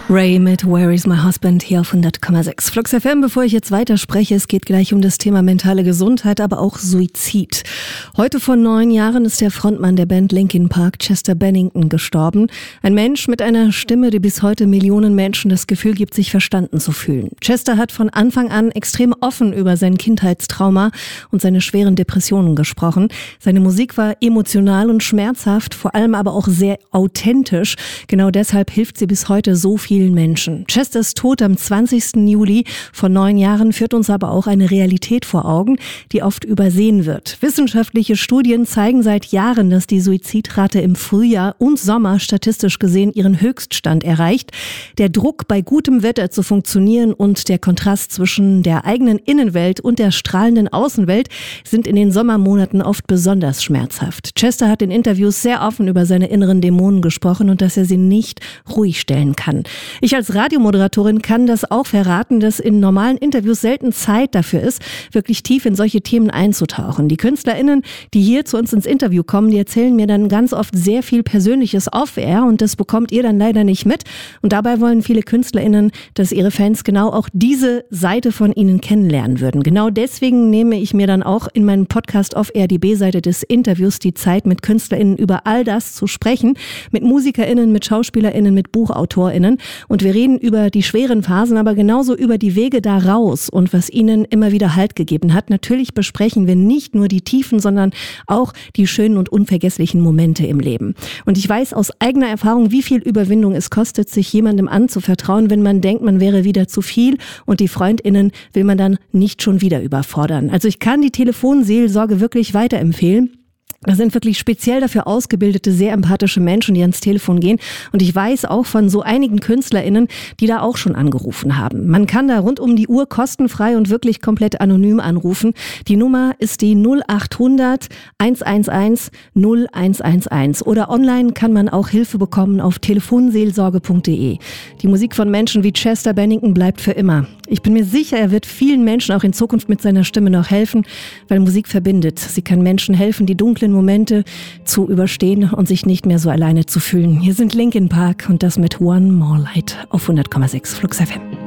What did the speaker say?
Ray mit Where is my husband hier auf 100,6 Flux FM. Bevor ich jetzt weiterspreche, es geht gleich um das Thema mentale Gesundheit, aber auch Suizid. Heute vor 9 Jahren ist der Frontmann der Band Linkin Park, Chester Bennington, gestorben. Ein Mensch mit einer Stimme, die bis heute Millionen Menschen das Gefühl gibt, sich verstanden zu fühlen. Chester hat von Anfang an extrem offen über sein Kindheitstrauma und seine schweren Depressionen gesprochen. Seine Musik war emotional und schmerzhaft, vor allem aber auch sehr authentisch. Genau deshalb hilft sie bis heute so vielen Menschen. Chesters Tod am 20. Juli vor 9 Jahren führt uns aber auch eine Realität vor Augen, die oft übersehen wird. Wissenschaftliche Studien zeigen seit Jahren, dass die Suizidrate im Frühjahr und Sommer statistisch gesehen ihren Höchststand erreicht. Der Druck, bei gutem Wetter zu funktionieren und der Kontrast zwischen der eigenen Innenwelt und der strahlenden Außenwelt sind in den Sommermonaten oft besonders schmerzhaft. Chester hat in Interviews sehr offen über seine inneren Dämonen gesprochen und dass er sie nicht ruhig stellen kann. Ich als Radiomoderatorin kann das auch verraten, dass in normalen Interviews selten Zeit dafür ist, wirklich tief in solche Themen einzutauchen. Die KünstlerInnen, die hier zu uns ins Interview kommen, die erzählen mir dann ganz oft sehr viel Persönliches off-air und das bekommt ihr dann leider nicht mit. Und dabei wollen viele KünstlerInnen, dass ihre Fans genau auch diese Seite von ihnen kennenlernen würden. Genau deswegen nehme ich mir dann auch in meinem Podcast off-air die B-Seite des Interviews die Zeit, mit KünstlerInnen über all das zu sprechen, mit MusikerInnen, mit SchauspielerInnen, mit BuchautorInnen. Und wir reden über die schweren Phasen, aber genauso über die Wege da raus und was ihnen immer wieder Halt gegeben hat. Natürlich besprechen wir nicht nur die Tiefen, sondern auch die schönen und unvergesslichen Momente im Leben. Und ich weiß aus eigener Erfahrung, wie viel Überwindung es kostet, sich jemandem anzuvertrauen, wenn man denkt, man wäre wieder zu viel und die FreundInnen will man dann nicht schon wieder überfordern. Also ich kann die Telefonseelsorge wirklich weiterempfehlen. Das sind wirklich speziell dafür ausgebildete, sehr empathische Menschen, die ans Telefon gehen. Und ich weiß auch von so einigen KünstlerInnen, die da auch schon angerufen haben. Man kann da rund um die Uhr kostenfrei und wirklich komplett anonym anrufen. Die Nummer ist die 0800 111 0111. Oder online kann man auch Hilfe bekommen auf telefonseelsorge.de. Die Musik von Menschen wie Chester Bennington bleibt für immer. Ich bin mir sicher, er wird vielen Menschen auch in Zukunft mit seiner Stimme noch helfen, weil Musik verbindet. Sie kann Menschen helfen, die dunklen Momente zu überstehen und sich nicht mehr so alleine zu fühlen. Hier sind Linkin Park und das mit One More Light auf 100,6 Flux FM.